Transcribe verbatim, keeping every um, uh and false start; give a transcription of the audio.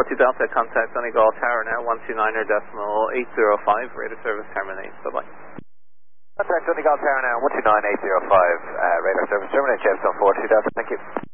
two Delta, contact Donegal Tower now, one two nine decimal eight zero five, radar service terminate, bye-bye. Contact Donegal Tower now, one two nine eight zero five, uh, radar service terminate, Jeffstone four two Delta, thank you.